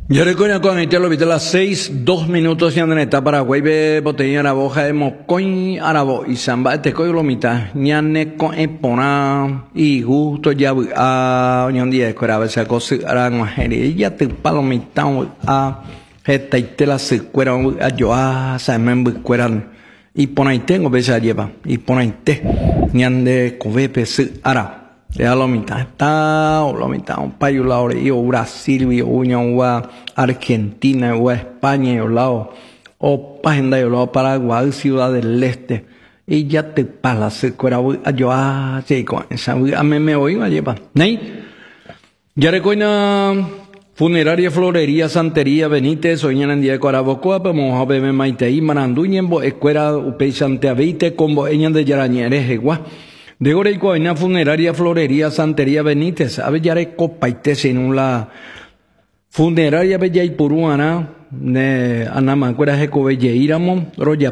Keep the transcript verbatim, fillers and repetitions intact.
Yo recuerdo con el lo viste a las seis, dos minutos y andan en Paraguay, be botella la boja de mocoin arabo y samba este coy lo mitad, ñane con epona y gusto ya a un día que era esa cosa era mujer y ya te palo mitad a esta y te la se cuera a yo a sa men cueran y pona tengo besa lleva y pona te ñande covepe se ara. Ya lo mitad está, o lo mitad un país lado de yo Brasil, yo Unión o Argentina o España o lado o página yo lado Paraguay, Ciudad del Este y ya te pala se cuera yo a sí con esa a mí me oí a llevar, ¿no? Ya recuerda funeraria Florería Santería Benítez hoy en el día de Carabocoa vamos a ver maite y maranduñembo escuela upei santeavite como eñan de yarañeres igual. De ahora y cuando funeraria Florería Santería Benítez, a ver ya de copaite en la funeraria bella y puruana, ne anama cuera jeco bella iramo, roya